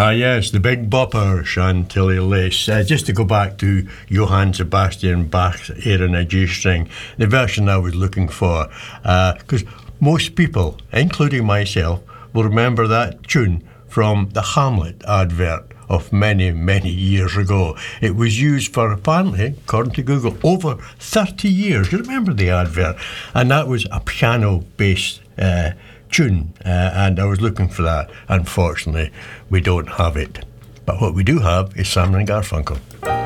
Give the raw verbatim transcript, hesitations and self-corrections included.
Ah, yes, the Big Bopper, Chantilly Lace. Uh, just to go back to Johann Sebastian Bach's Air in a G-string, the version I was looking for, because uh, most people, including myself, will remember that tune from the Hamlet advert of many, many years ago. It was used for, apparently, according to Google, over thirty years. You remember the advert? And that was a piano-based uh, tune, uh, and I was looking for that. Unfortunately, we don't have it. But what we do have is Simon and Garfunkel.